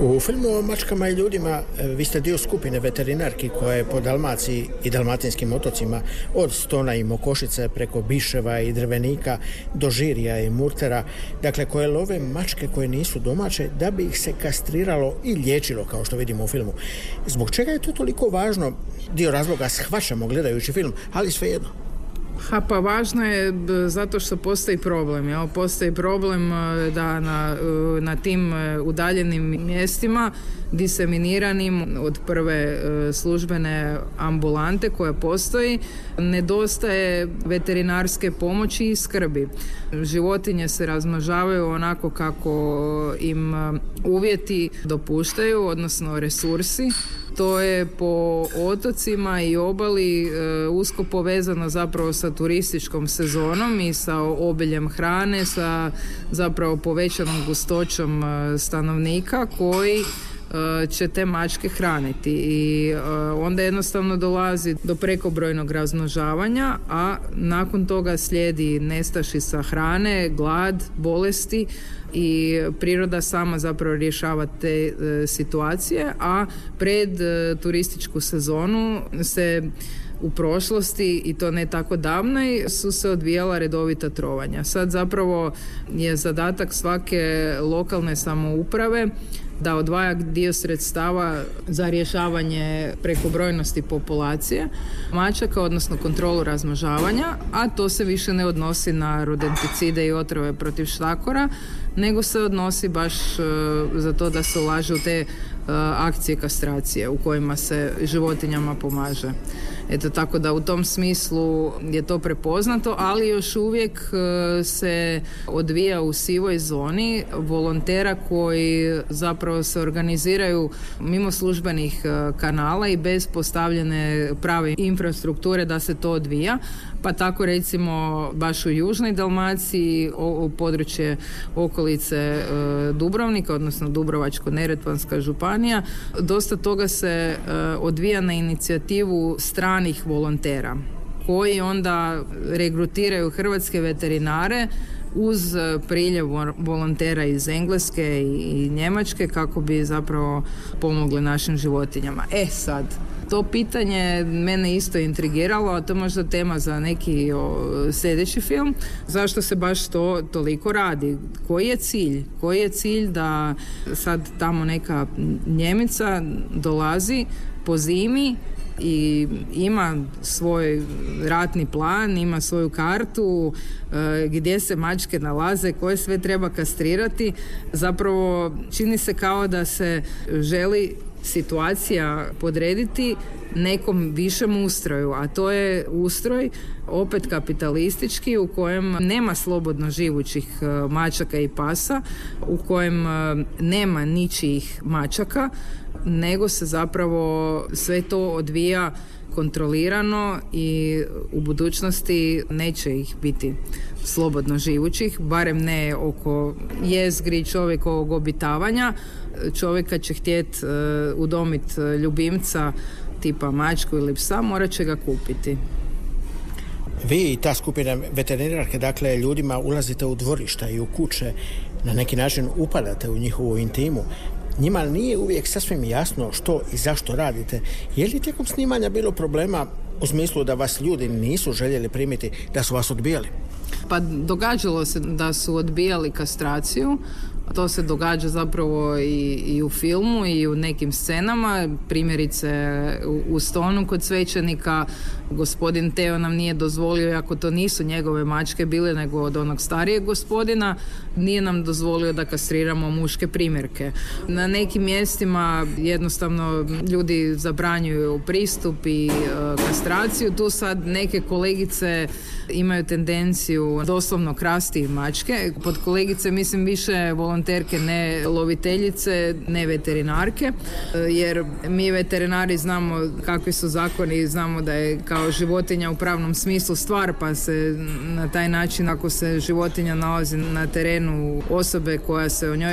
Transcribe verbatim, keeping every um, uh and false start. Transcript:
U filmu o mačkama i ljudima vi ste dio skupine veterinarki koja je po Dalmaciji i dalmatinskim otocima od Stona i Mokošice preko Biševa i Drvenika do Žirija i Murtera, dakle koje love mačke koje nisu domaće da bi ih se kastriralo i liječilo, kao što vidimo u filmu. Zbog čega je to toliko važno? Dio razloga shvaćamo gledajući film, ali svejedno. Ha, pa važno je zato što postoji problem. Jel? Postoji problem da na, na tim udaljenim mjestima diseminiranim od prve službene ambulante koja postoji, nedostaje veterinarske pomoći i skrbi. Životinje se razmnožavaju onako kako im uvjeti dopuštaju, odnosno resursi. To je po otocima i obali e, usko povezano zapravo sa turističkom sezonom i sa obiljem hrane, sa zapravo povećanom gustoćom e, stanovnika koji e, će te mačke hraniti i e, onda jednostavno dolazi do prekobrojnog razmnožavanja, a nakon toga slijedi nestašica hrane, glad, bolesti i priroda sama zapravo rješava te e, situacije, a pred e, turističku sezonu se u prošlosti, i to ne tako davnoj, su se odvijala redovita trovanja. Sad zapravo je zadatak svake lokalne samouprave da odvaja dio sredstava za rješavanje prekobrojnosti populacije mačaka, odnosno kontrolu razmnožavanja, a to se više ne odnosi na rodenticide i otrove protiv štakora, nego se odnosi baš uh, za to da se ulaže u te uh, akcije kastracije u kojima se životinjama pomaže. Eto, tako da u tom smislu je to prepoznato, ali još uvijek uh, se odvija u sivoj zoni volontera koji zapravo se organiziraju mimo službenih uh, kanala i bez postavljene prave infrastrukture da se to odvija. Pa tako recimo baš u južnoj Dalmaciji, u područje okolice e, Dubrovnika, odnosno Dubrovačko-neretvanska županija, dosta toga se e, odvija na inicijativu stranih volontera koji onda regrutiraju hrvatske veterinare uz priljev volontera iz Engleske i Njemačke kako bi zapravo pomogli našim životinjama. E sad, to pitanje mene isto intrigiralo, a to je možda tema za neki o, sljedeći film. Zašto se baš to toliko radi? Koji je cilj? Koji je cilj da sad tamo neka Njemica dolazi po zimi i ima svoj ratni plan, ima svoju kartu e, gdje se mačke nalaze, koje sve treba kastrirati. Zapravo čini se kao da se želi situacija podrediti nekom višem ustroju, a to je ustroj opet kapitalistički u kojem nema slobodno živućih mačaka i pasa, u kojem nema ničijih mačaka, nego se zapravo sve to odvija kontrolirano i u budućnosti neće ih biti slobodno živućih, barem ne oko jezgri čovjekovog obitavanja. Čovjeka će htjeti uh, udomiti ljubimca tipa mačku ili psa, morat će ga kupiti. Vi i ta skupina veterinarke, dakle, ljudima ulazite u dvorišta i u kuće, na neki način upadate u njihovu intimu. Njima nije uvijek sasvim jasno što i zašto radite. Je li tijekom snimanja bilo problema u smislu da vas ljudi nisu željeli primiti, da su vas odbijali? Pa događalo se da su odbijali kastraciju. To se događa zapravo i, i u filmu i u nekim scenama. Primjerice u, u Stonu kod svećenika gospodin Teo nam nije dozvolio, ako to nisu njegove mačke bile nego od onog starijeg gospodina, nije nam dozvolio da kastriramo muške primjerke. Na nekim mjestima jednostavno ljudi zabranjuju pristup i e, kastraciju. Tu sad neke kolegice imaju tendenciju doslovno krasti mačke. Pod kolegice mislim više volonterke, ne loviteljice, ne veterinarke, jer mi veterinari znamo kakvi su zakoni, znamo da je kao životinja u pravnom smislu stvar, pa se na taj način, ako se životinja nalazi na terenu osobe koja se o njoj